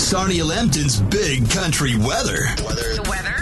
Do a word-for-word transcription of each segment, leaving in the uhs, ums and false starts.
Sarnia Lambton's Big Country Weather. Weather. The weather.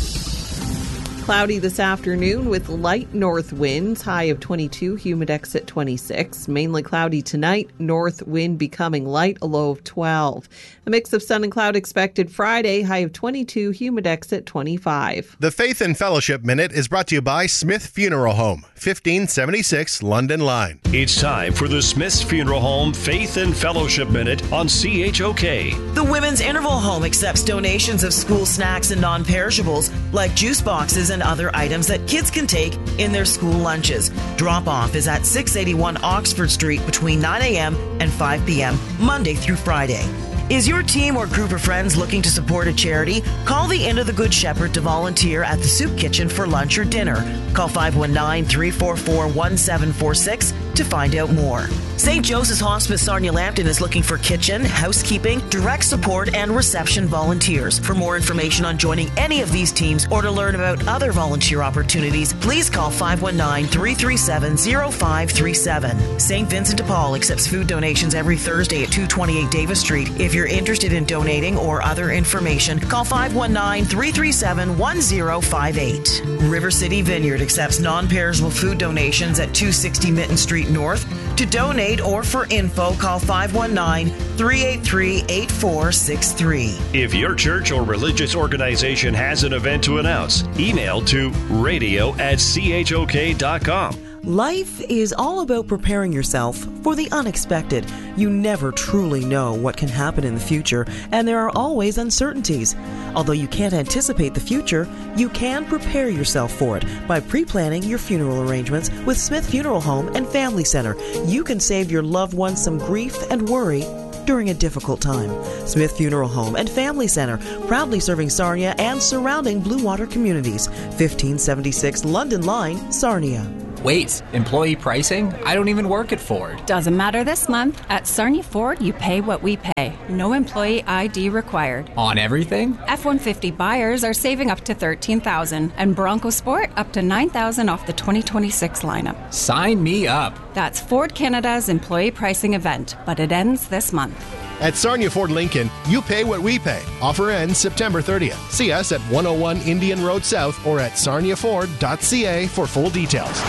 Cloudy this afternoon with light north winds, high of twenty-two, humidex at twenty-six. Mainly cloudy tonight, north wind becoming light, a low of twelve. A mix of sun and cloud expected Friday, high of twenty-two, humidex at twenty-five. The Faith and Fellowship Minute is brought to you by Smith Funeral Home, fifteen seventy-six London Line. It's time for the Smith's Funeral Home Faith and Fellowship Minute on C H O K. The Women's Interval Home accepts donations of school snacks and non-perishables like juice boxes and other items that kids can take in their school lunches. Drop-off is at six eighty-one Oxford Street between nine a.m. and five p.m. Monday through Friday. Is your team or group of friends looking to support a charity? Call the Inn of the Good Shepherd to volunteer at the soup kitchen for lunch or dinner. Call five one nine, three four four, one seven four six to find out more. Saint Joseph's Hospice Sarnia Lambton is looking for kitchen, housekeeping, direct support, and reception volunteers. For more information on joining any of these teams or to learn about other volunteer opportunities, please call five one nine, three three seven, zero five three seven. Saint Vincent de Paul accepts food donations every Thursday at two twenty-eight Davis Street. If you're interested in donating or other information, call five one nine, three three seven, one zero five eight. River City Vineyard accepts non-perishable food donations at two sixty Mitten Street North. To donate or for info, call five one nine, three eight three, eight four six three. If your church or religious organization has an event to announce, email to radio at c h o k dot com. Life is all about preparing yourself for the unexpected. You never truly know what can happen in the future, and there are always uncertainties. Although you can't anticipate the future, you can prepare yourself for it by pre-planning your funeral arrangements with Smith Funeral Home and Family Center. You can save your loved ones some grief and worry during a difficult time. Smith Funeral Home and Family Center, proudly serving Sarnia and surrounding Blue Water communities. fifteen seventy-six London Line, Sarnia. Wait, employee pricing? I don't even work at Ford. Doesn't matter this month. At Sarnia Ford, you pay what we pay. No employee I D required. On everything? F one fifty buyers are saving up to thirteen thousand dollars and Bronco Sport up to nine thousand dollars off the twenty twenty-six lineup. Sign me up. That's Ford Canada's employee pricing event, but it ends this month. At Sarnia Ford Lincoln, you pay what we pay. Offer ends September thirtieth. See us at one oh one Indian Road South or at sarnia ford dot c a for full details.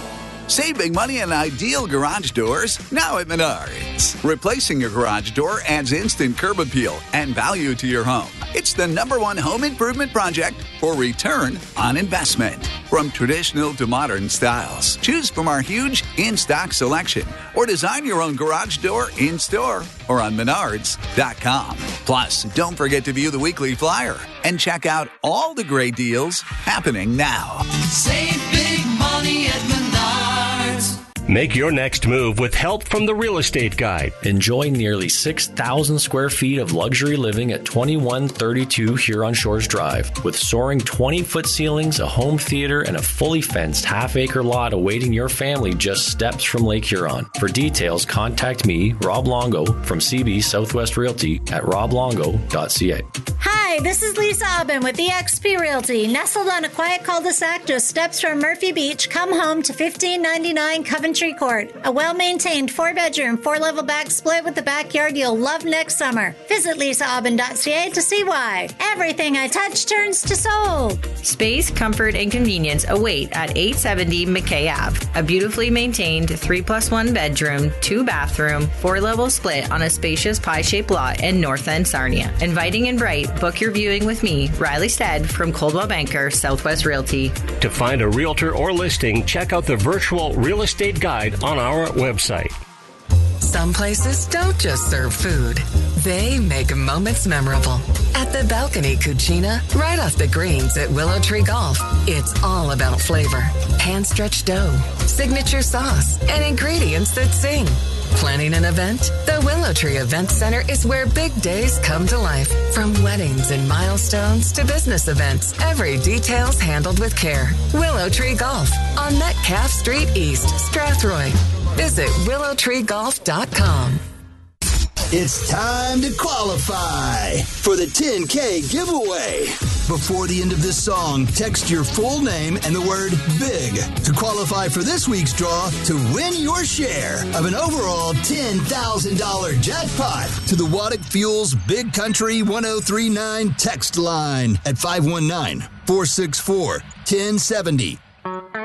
Save big money on ideal garage doors now at Menards. Replacing your garage door adds instant curb appeal and value to your home. It's the number one home improvement project for return on investment. From traditional to modern styles, choose from our huge in-stock selection or design your own garage door in-store or on menards dot com. Plus, don't forget to view the weekly flyer and check out all the great deals happening now. Save big money at Menards. Make your next move with help from the Real Estate Guide. Enjoy nearly six thousand square feet of luxury living at twenty-one thirty-two Huron Shores Drive. With soaring twenty-foot ceilings, a home theater, and a fully fenced half-acre lot awaiting your family just steps from Lake Huron. For details, contact me, Rob Longo, from C B Southwest Realty at rob longo dot c a. Hi, this is Lisa Aubin with E X P Realty. Nestled on a quiet cul-de-sac just steps from Murphy Beach, come home to fifteen ninety-nine Coventry Court. A well-maintained four-bedroom, four-level back split with the backyard you'll love next summer. Visit lisa aubin dot c a to see why. Everything I touch turns to sold. Space, comfort, and convenience await at eight seventy McKay Ave. A beautifully maintained three plus one bedroom, two bathroom, four-level split on a spacious pie-shaped lot in North End Sarnia. Inviting and bright, book your viewing with me, Riley Stead from Coldwell Banker, Southwest Realty. To find a realtor or listing, check out the virtual Real Estate Guide on our website. Some places don't just serve food. They make moments memorable. At the Balcony Cucina, right off the greens at Willow Tree Golf, it's all about flavor. Hand-stretched dough, signature sauce, and ingredients that sing. Planning an event? The Willow Tree Event Center is where big days come to life. From weddings and milestones to business events, every detail's handled with care. Willow Tree Golf on Metcalf Street East, Strathroy. Visit willow tree golf dot com. It's time to qualify for the ten K giveaway. Before the end of this song, text your full name and the word BIG to qualify for this week's draw to win your share of an overall ten thousand dollars jackpot to the Waddick Fuels Big Country one oh three nine text line at five one nine, four six four, one oh seven oh.